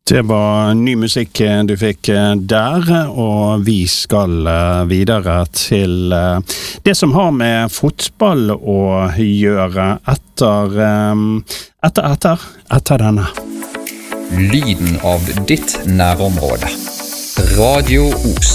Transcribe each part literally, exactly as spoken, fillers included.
Det var ny musikk du fikk der, og vi skal videre til det som har med fotball å gjøre etter, etter, etter, etter denne. Lyden av ditt nærområde. Radio Os.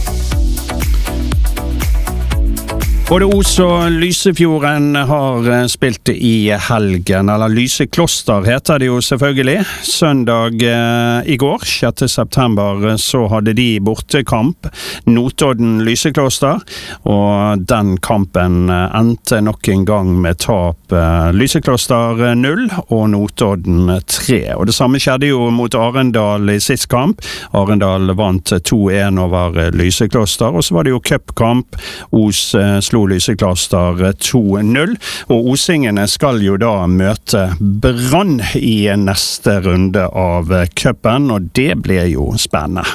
Både Os og Lysefjorden har spilt i helgen, eller Lysekloster heter det jo selvfølgelig. Søndag eh, i går, sjette september, så hadde de bortekamp, Notodden Lysekloster, og den kampen endte nok en gang med tap eh, Lysekloster null og Notodden tre. Og det samme skjedde jo mot Arendal i sist kamp. Arendal vant to en over Lysekloster, og så var det jo cupkamp. Os eh, slo Lysekloster to null, og osingene skal jo da møte Brann i neste runde av cupen, og det blir jo spennende.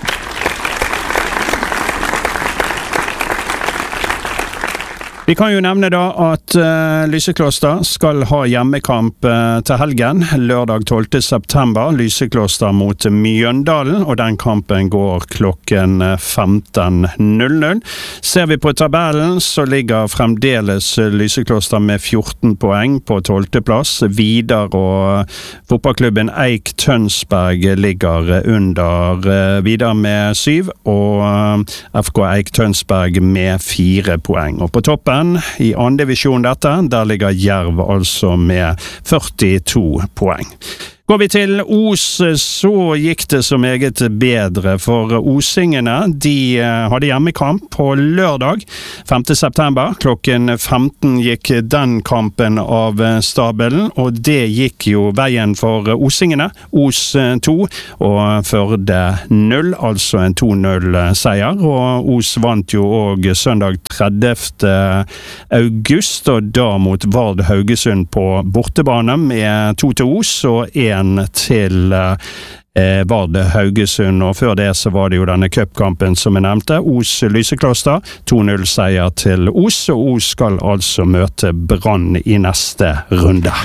Vi kan jo nevne da at uh, Lysekloster skal ha hjemmekamp uh, til helgen, lørdag tolvte september, Lysekloster mot Mjøndalen, og den kampen går klokken femten null null. Ser vi på tabellen, så ligger fremdeles Lysekloster med fjorten poeng på tolvte plass. Vidar og fotballklubben Eik Tønsberg ligger under uh, Vidar med syv, og uh, F K Eik Tønsberg med fire poeng. Og på toppen i andre divisjon dette, der ligger Jerv altså med førtito poeng. Går vi til Os, så gikk det så meget bedre, for osingene, de hadde hjemmekamp på lørdag, femte september, klokken femten gikk den kampen av stabelen, og det gikk jo veien for osingene, Os to og Førde null, altså en to null seier, og Os vant jo også søndag tredivte august, og da mot Vard Haugesund på bortebane med to til Os og en til eh, Vard Haugesund, og før det så var det jo denne cupkampen som jeg nevnte, Os Lysekloster, to null seier til Os, og Os skal altså møte Brann i neste runde.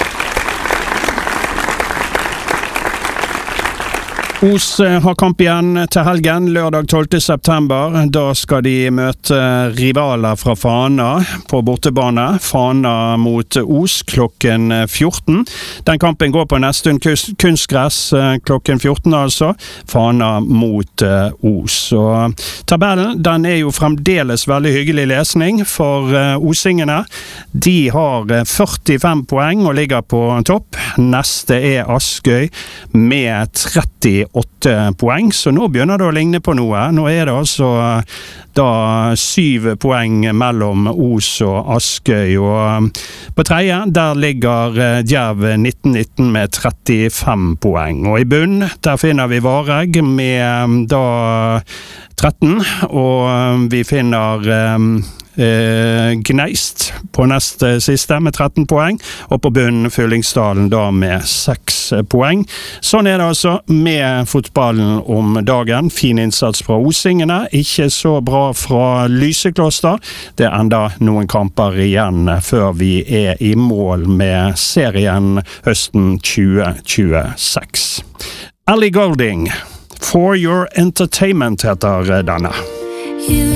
Os har kamp igjen til helgen, lørdag tolvte september. Da skal de møte rivaler fra Fana på bortebane. Fana mot Os klokken fjorten. Den kampen går på Nesttun kunstgress klokken fjorten altså. Fana mot Os. Og tabellen, den er jo fremdeles veldig hyggelig lesning for osingene. De har førtifem poeng og ligger på topp. Neste er Askøy med tretti åtte poeng, så nå begynner det å ligne på noe. Nå er det altså da syv poeng mellom Os og Askøy, og på tredje, der ligger Jerv nitten nitten med trettifem poeng. Og i bunn, der finner vi Vareg med da tretten, og vi finner Eh, Gneist på neste siste med tretten poeng, og på bunnen Fyllingsdalen da med seks poeng. Sånn er det altså med fotballen om dagen. Fin innsats fra osingene, ikke så bra fra Lysekloster. Det er enda noen kamper igjen før vi er i mål med serien høsten tjue tjueseks. Ellie Goulding, For Your Entertainment heter denne.